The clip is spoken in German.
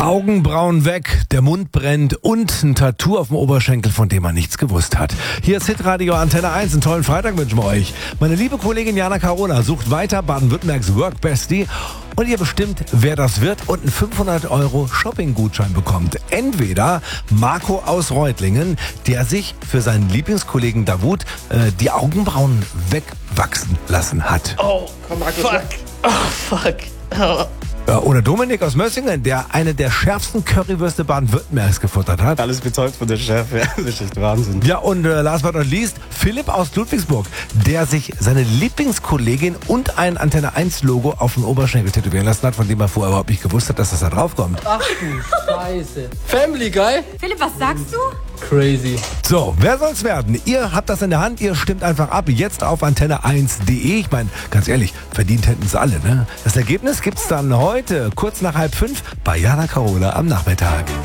Augenbrauen weg, der Mund brennt und ein Tattoo auf dem Oberschenkel, von dem man nichts gewusst hat. Hier ist Hitradio Antenne 1. Einen tollen Freitag wünschen wir euch. Meine liebe Kollegin Jana Carola sucht weiter Baden-Württembergs Work Bestie und ihr bestimmt, wer das wird und einen 500 € Shopping-Gutschein bekommt. Entweder Marco aus Reutlingen, der sich für seinen Lieblingskollegen Davut die Augenbrauen wegwachsen lassen hat. Oh, komm, Marco. Fuck. Oh, fuck. Oh. Oder Dominik aus Mössingen, der eine der schärfsten Currywürste Baden-Württembergs gefuttert hat. Alles bezeugt von der Chef, ja. Das ist echt Wahnsinn. Ja, und last but not least, Philipp aus Ludwigsburg, der sich seine Lieblingskollegin und ein Antenne 1 Logo auf den Oberschenkel tätowieren lassen hat, von dem er vorher überhaupt nicht gewusst hat, dass das da drauf kommt. Ach du Scheiße. Family Guy? Philipp, was sagst du? Crazy. So, wer soll's werden? Ihr habt das in der Hand, ihr stimmt einfach ab. Jetzt auf antenne1.de. Ich meine, ganz ehrlich, verdient hätten es alle, ne? Das Ergebnis gibt's dann heute, kurz nach 4:30, bei Jana Carola am Nachmittag.